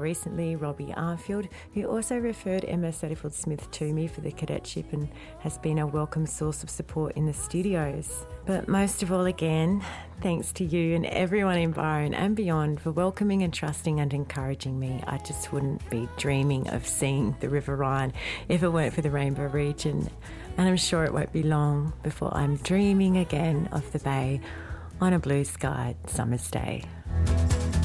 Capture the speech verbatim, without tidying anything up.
recently Robbie Arfield, who also referred Emma Setterfield-Smith to me for the cadetship and has been a welcome source of support in the studios. But most of all, again, thanks to you and everyone in Byron and beyond for welcoming and trusting and encouraging me. I just wouldn't be dreaming of seeing the River Rhine if it weren't for the Rainbow region. And I'm sure it won't be long before I'm dreaming again of the bay on a blue-skied summer's day.